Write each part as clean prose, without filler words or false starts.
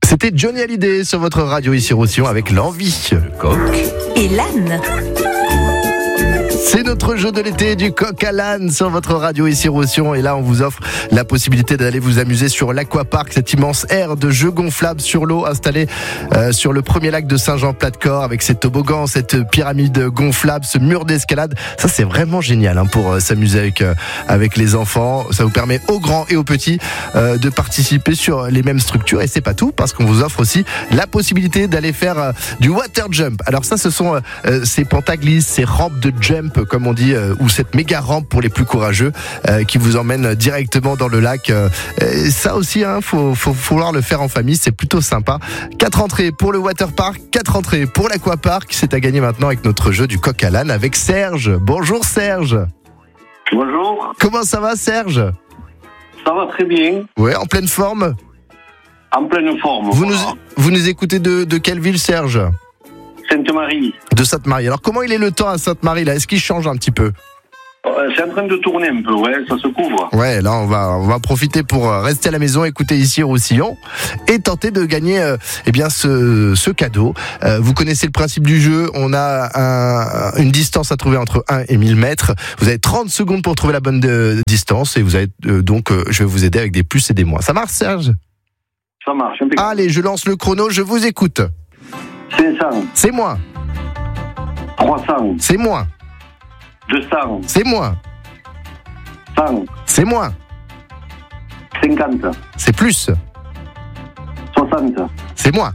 C'était Johnny Hallyday sur votre radio ici Roussillon avec l'envie. Le coq et l'âne. C'est notre jeu de l'été du coq à l'âne sur votre radio ici Roussillon. Et là, on vous offre la possibilité d'aller vous amuser sur l'aquapark, cette immense aire de jeux gonflables sur l'eau installée sur le premier lac de Saint-Jean-Plat-de-Corps avec ces toboggans, cette pyramide gonflable, ce mur d'escalade. Ça, c'est vraiment génial pour s'amuser avec les enfants. Ça vous permet aux grands et aux petits de participer sur les mêmes structures. Et c'est pas tout, parce qu'on vous offre aussi la possibilité d'aller faire du water jump. Alors ça, ce sont ces pantaglisses, ces rampes de jump, comme on dit, ou cette méga rampe pour les plus courageux qui vous emmène directement dans le lac. Ça aussi, faut vouloir le faire en famille, c'est plutôt sympa. 4 entrées pour le waterpark, 4 entrées pour l'aquapark. C'est à gagner maintenant avec notre jeu du coq à l'âne avec Serge. Bonjour Serge. Bonjour. Comment ça va Serge? Ça va très bien. Ouais, en pleine forme. En pleine forme. Vous nous écoutez de quelle ville Serge? Sainte-Marie. De Sainte-Marie. Alors comment il est le temps à Sainte-Marie là? Est-ce qu'il change un petit peu? C'est en train de tourner un peu, ouais, ça se couvre. Ouais, là on va profiter pour rester à la maison, écouter ici Roussillon et tenter de gagner ce cadeau. Vous connaissez le principe du jeu, on a une distance à trouver entre 1 et 1000 mètres. Vous avez 30 secondes pour trouver la bonne distance et vous avez je vais vous aider avec des plus et des moins. Ça marche Serge? Ça marche, impeccable. Allez, je lance le chrono, je vous écoute. 500. C'est moins. 300. C'est moins. 200. C'est moins. 100. C'est moins. 50. C'est plus. 60. C'est moins.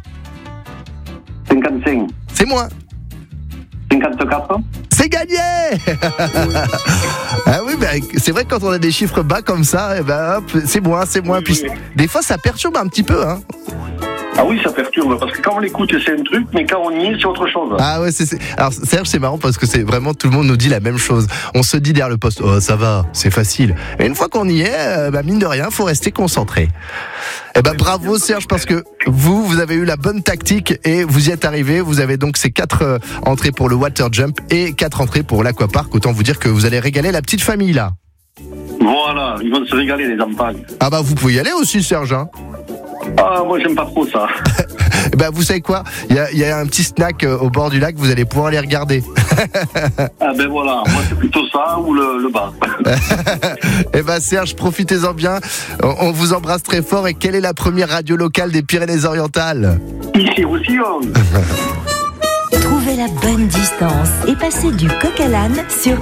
55. C'est moins. 54. C'est gagné. Ah oui, c'est vrai que quand on a des chiffres bas comme ça, hop, c'est moins. Oui, Puis, oui. des fois, ça perturbe un petit peu. Ah oui, ça perturbe, parce que quand on l'écoute, c'est un truc, mais quand on y est, c'est autre chose. Ah ouais, alors Serge, c'est marrant parce que c'est vraiment tout le monde nous dit la même chose. On se dit derrière le poste, oh ça va, c'est facile. Et une fois qu'on y est, mine de rien, faut rester concentré. Bravo Serge, parce que vous avez eu la bonne tactique et vous y êtes arrivé. Vous avez donc ces 4 entrées pour le water jump et 4 entrées pour l'aquapark. Autant vous dire que vous allez régaler la petite famille là. Voilà, ils vont se régaler les enfants. Ah vous pouvez y aller aussi Serge. Ah, moi j'aime pas trop ça. Vous savez quoi, il y a un petit snack au bord du lac, vous allez pouvoir les regarder. Ah voilà, moi c'est plutôt ça ou le bar. Serge, profitez-en bien. On vous embrasse très fort. Et quelle est la première radio locale des Pyrénées-Orientales? Ici Roussillon. Trouvez la bonne distance et passez du coq à l'âne sur